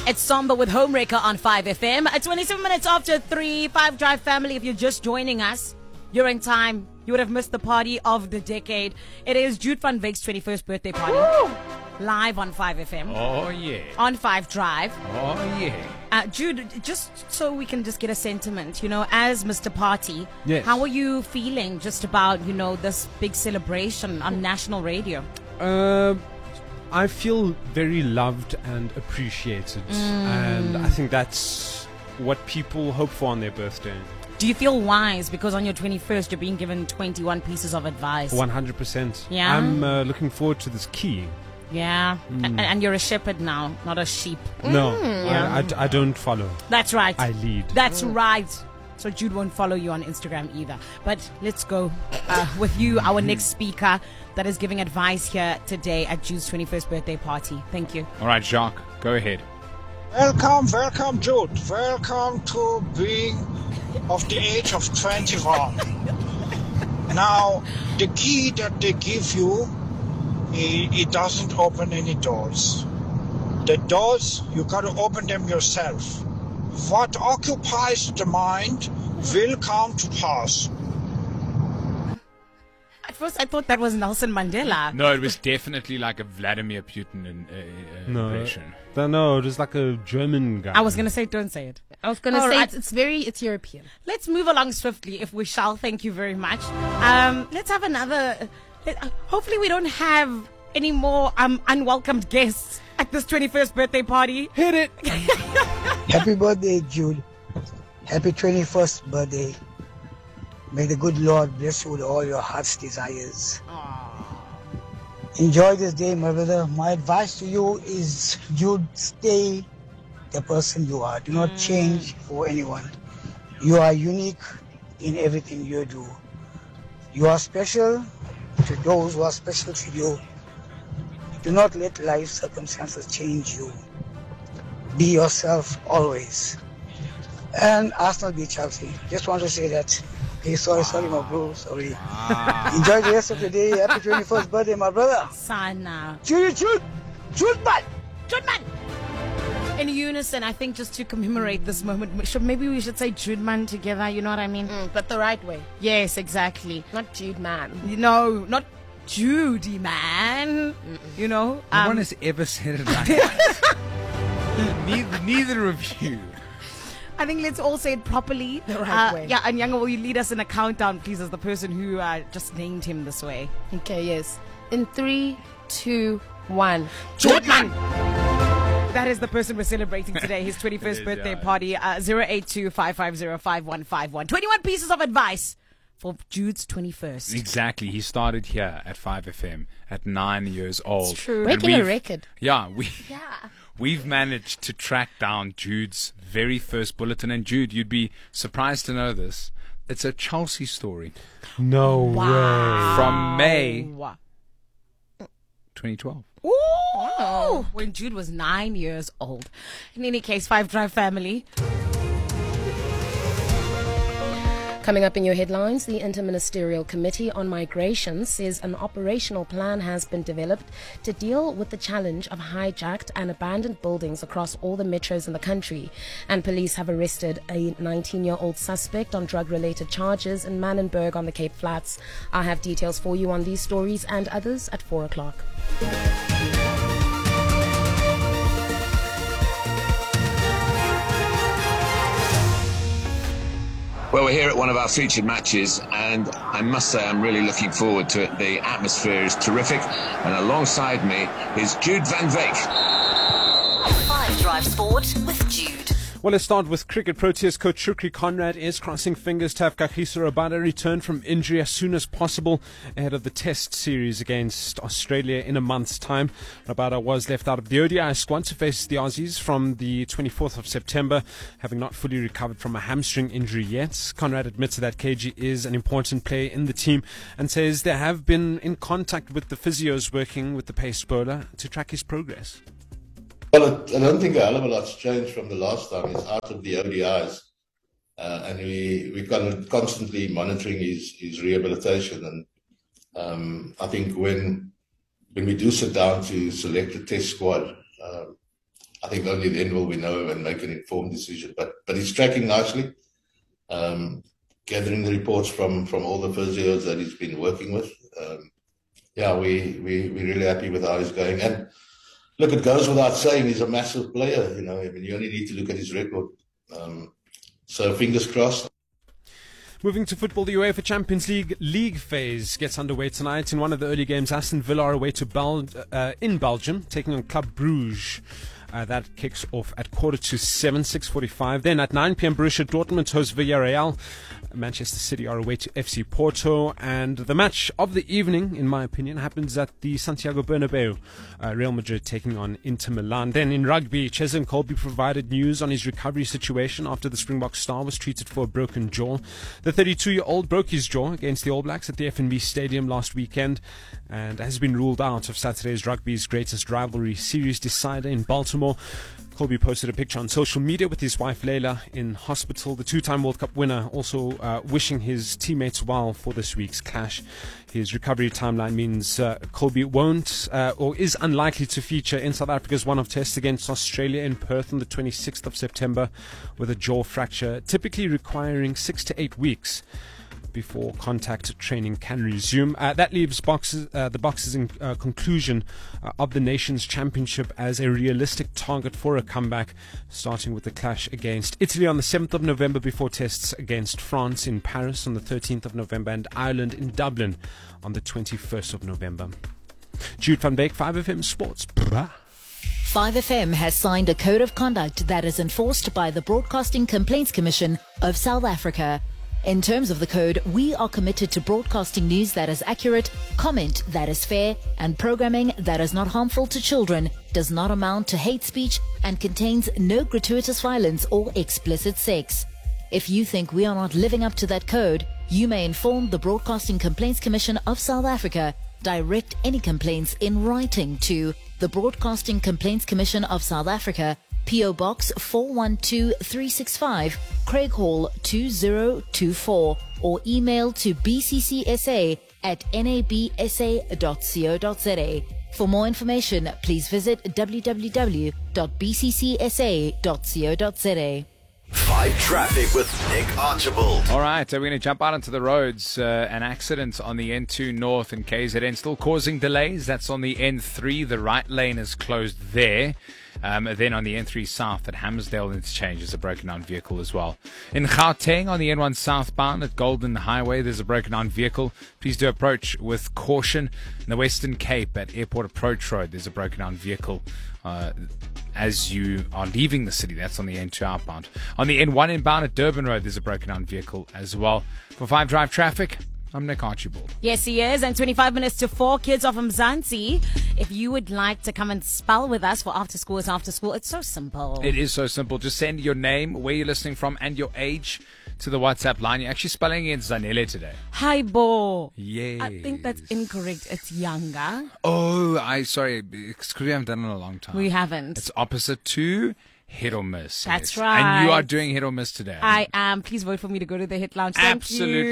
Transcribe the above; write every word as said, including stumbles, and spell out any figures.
It's Samba with Homewrecker on five F M. At twenty-seven minutes after three, five Drive family, if you're just joining us, you're in time. You would have missed the party of the decade. It is Jude van Veek's twenty-first birthday party. Woo! Live on five F M. Oh, yeah. On five Drive. Oh, yeah. Uh, Jude, just so we can just get a sentiment, you know, as Mister Party, yes. How are you feeling just about, you know, this big celebration on national radio? Uh, I feel very loved and appreciated. Mm. And I think that's what people hope for on their birthday. Do you feel wise because on your twenty-first you're being given twenty-one pieces of advice? one hundred percent. Yeah. I'm uh, looking forward to this key. Yeah. Mm. And, and you're a shepherd now, not a sheep. No, Mm. I, Yeah. I d- I don't follow. That's right. I lead. That's right. So Jude won't follow you on Instagram either. But let's go uh, with you, our next speaker that is giving advice here today at Jude's twenty-first birthday party. Thank you. All right, Jacques, go ahead. Welcome, welcome, Jude. Welcome to being of the age of twenty-one. Now, the key that they give you, it, it doesn't open any doors. The doors, you got to open them yourself. What occupies the mind will come to pass. At first I thought that was Nelson Mandela. No, it was definitely like a Vladimir Putin in, uh, uh, No, impression. no, no, it was like a German guy. I was going to say, don't say it. I was going to All say right. it's, it's very, it's European. Let's move along swiftly, if we shall. Thank you very much. Um, let's have another. Let, uh, hopefully, we don't have any more um, unwelcomed guests at this twenty-first birthday party. Hit it. Happy birthday, Jude. Happy twenty-first birthday. May the good Lord bless you with all your heart's desires. Enjoy this day, my brother. My advice to you is, Jude, stay the person you are. Do not change for anyone. You are unique in everything you do. You are special to those who are special to you. Do not let life circumstances change you. Be yourself always. And Arsenal beat Chelsea. Just want to say that. Okay, sorry, sorry, my bro, sorry. Enjoy the rest of the day. Happy twenty-first birthday, my brother. Sana. Jude, Jude, Jude, man. Jude man. In unison, I think just to commemorate this moment, should, maybe we should say Jude man together, you know what I mean? Mm, but the right way. Yes, exactly. Not Jude man. No, not Judy man. Mm-mm. You know? No um, one has ever said it like that. neither, neither of you. I think let's all say it properly. The right uh, way. Yeah, and Yanga, will you lead us in a countdown, please, as the person who uh, just named him this way? Okay, yes. In three, two, one. Jordan! That is the person we're celebrating today, his twenty-first birthday yeah. party. Uh, zero eight two, five five zero, five one five one. twenty-one pieces of advice for Jude's twenty-first. Exactly. He started here at five F M at nine years old. It's true. And Breaking a we've- record. Yeah, we, Yeah. we've managed to track down Jude's very first bulletin. And Jude, you'd be surprised to know this. It's a Chelsea story No Wow. from May Wow. twenty twelve. Ooh, wow. When Jude was nine years old. In any case, Five Drive family. Coming up in your headlines, the Interministerial Committee on Migration says an operational plan has been developed to deal with the challenge of hijacked and abandoned buildings across all the metros in the country. And police have arrested a nineteen-year-old suspect on drug-related charges in Manenberg on the Cape Flats. I have details for you on these stories and others at four o'clock. Well, we're here at one of our featured matches, and I must say I'm really looking forward to it. The atmosphere is terrific, and alongside me is Jude van Veek. five Drive Sport with Jude. Well, let's start with cricket. Proteas coach Shukri Conrad is crossing fingers to have Kagiso Rabada return from injury as soon as possible ahead of the Test series against Australia in a month's time. Rabada was left out of the O D I squad to face the Aussies from the twenty-fourth of September, having not fully recovered from a hamstring injury yet. Conrad admits that K G is an important player in the team and says they have been in contact with the physios working with the pace bowler to track his progress. Well, I don't think a hell of a lot's changed from the last time. He's out of the O D Is, uh, and we we kind constantly monitoring his, his rehabilitation. And um, I think when when we do sit down to select a test squad, um, I think only then will we know and make an informed decision. But but he's tracking nicely, um, gathering the reports from, from all the physios that he's been working with. Um, yeah, we, we, we're really happy with how he's going. And look, it goes without saying, he's a massive player. You know, I mean, you only need to look at his record. Um, so fingers crossed. Moving to football, the UEFA Champions League league phase gets underway tonight. In one of the early games, Aston Villa are away to Bel- uh, in Belgium, taking on Club Brugge. Uh, that kicks off at quarter to seven, six forty-five. Then at nine p.m, Borussia Dortmund hosts Villarreal. Manchester City are away to F C Porto. And the match of the evening, in my opinion, happens at the Santiago Bernabeu. Uh, Real Madrid taking on Inter Milan. Then in rugby, Cheslin Colby provided news on his recovery situation after the Springbok star was treated for a broken jaw. The thirty-two-year-old broke his jaw against the All Blacks at the F N B Stadium last weekend and has been ruled out of Saturday's rugby's greatest rivalry series decider in Baltimore. Colby posted a picture on social media with his wife Layla in hospital. The two-time World Cup winner also uh, wishing his teammates well for this week's clash. His recovery timeline means uh, Colby won't uh, or is unlikely to feature in South Africa's one-off test against Australia in Perth on the twenty-sixth of September with a jaw fracture, typically requiring six to eight weeks before contact training can resume. Uh, that leaves boxes, uh, the Boxers in uh, conclusion uh, of the Nations Championship as a realistic target for a comeback, starting with the clash against Italy on the seventh of November before tests against France in Paris on the thirteenth of November and Ireland in Dublin on the twenty-first of November. Jude van Beek, five F M Sports. five F M has signed a code of conduct that is enforced by the Broadcasting Complaints Commission of South Africa. In terms of the code, we are committed to broadcasting news that is accurate, comment that is fair, and programming that is not harmful to children, does not amount to hate speech, and contains no gratuitous violence or explicit sex. If you think we are not living up to that code, you may inform the Broadcasting Complaints Commission of South Africa. Direct any complaints in writing to the Broadcasting Complaints Commission of South Africa, P O Box four one two three six five, Craig Hall two zero two four, or email to b c c s a at n a b s a dot co dot z a. For more information, please visit w w w dot b c c s a dot co dot z a. Five Traffic with Nick Archibald. All right, so we're going to jump out onto the roads. Uh, an accident on the N two North in K Z N still causing delays. That's on the N three. The right lane is closed there. Um, then on the N three South at Hammersdale Interchange, there's a broken down vehicle as well. In Gauteng on the N one southbound at Golden Highway, there's a broken down vehicle. Please do approach with caution. In the Western Cape at Airport Approach Road, there's a broken down vehicle uh, as you are leaving the city. That's on the N two outbound. On the N one inbound at Durban Road, there's a broken down vehicle as well. For five Drive Traffic, I'm Nick Archibald. Yes, he is. And twenty-five minutes to four, kids of Mzansi. If you would like to come and spell with us for After School is After School, it's so simple. It is so simple. Just send your name, where you're listening from, and your age to the WhatsApp line. You're actually spelling it Zanele today. Hi, Bo. Yeah. I think that's incorrect. It's younger. Oh, I sorry. Because we haven't done it in a long time. We haven't. It's opposite to hit or miss. That's yes. right. And you are doing hit or miss today. I am. Please vote for me to go to the Hit Lounge. Thank Absolutely. you.